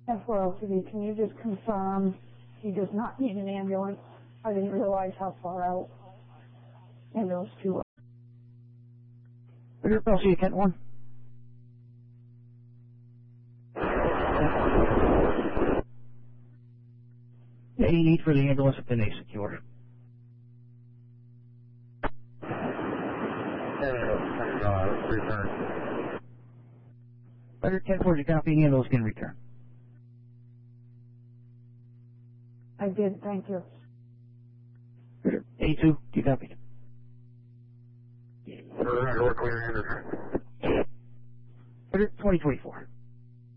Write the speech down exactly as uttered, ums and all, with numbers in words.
F four L C D, can you just confirm he does not need an ambulance? I didn't realize how far out ambulance two was. Roger, L C D Kent one. Any need for the ambulance if then they secure? Uh, return. Roger, ten four, you copy, the ambulance can return. I did, thank you. Roger, A two, you copy. Roger, we're clear, Anderson. Roger, twenty twenty-four.